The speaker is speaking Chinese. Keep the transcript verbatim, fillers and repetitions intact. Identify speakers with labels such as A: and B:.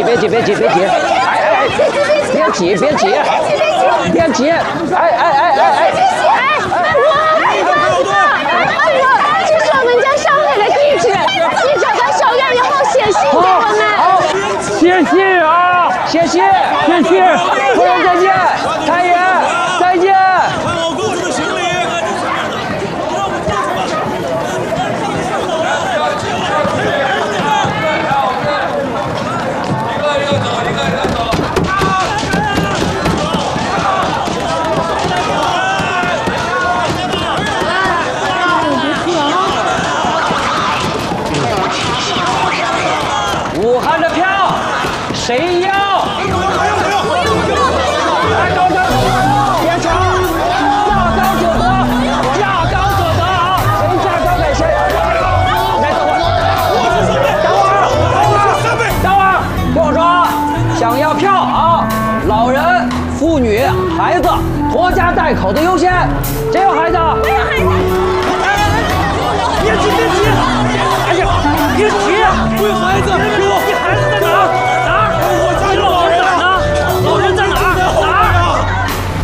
A: 别急，别急，别急！哎哎哎，别急，别急，别急！哎哎哎哎哎！
B: 这是我们家上海的地址，你找到小院以后写信给我们。
A: 好，谢谢啊，谢谢，谢谢，夫人再见，太爷再见。
C: 看我雇主的行李。一个一个走，一个一个走。
A: 武汉的票谁要？来，高升，别抢，价高者得，价高者得啊！谁价高给谁。来，等会儿，等会儿，等会儿，等会儿，听我说，想要票啊，老人、妇女、孩子、拖家带口的优先。谁有孩子？